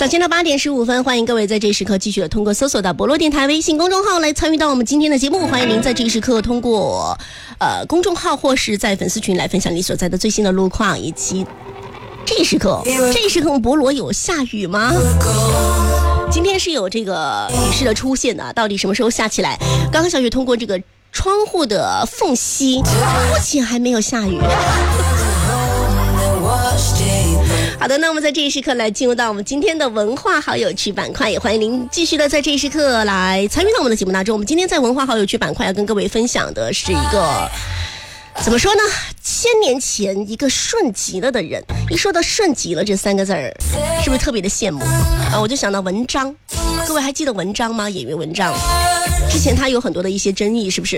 早间的8点15分，欢迎各位在这时刻继续的通过搜索到博洛电台微信公众号来参与到我们今天的节目。欢迎您在这一时刻通过公众号或是在粉丝群来分享你所在的最新的路况，以及这一时刻我们博罗有下雨吗？今天是有这个雨势的出现的，到底什么时候下起来？刚刚小雪通过这个窗户的缝隙，目前还没有下雨。好的，那我们在这一时刻来进入到我们今天的文化好有趣板块，也欢迎您继续的在这一时刻来参与到我们的节目当中。我们今天在文化好有趣板块要跟各位分享的是一个怎么说呢，1000年前一个顺极了的人。一说到顺极了这3个字儿，是不是特别的羡慕啊？我就想到文章，各位还记得文章吗？演员文章之前他有很多的一些争议，是不是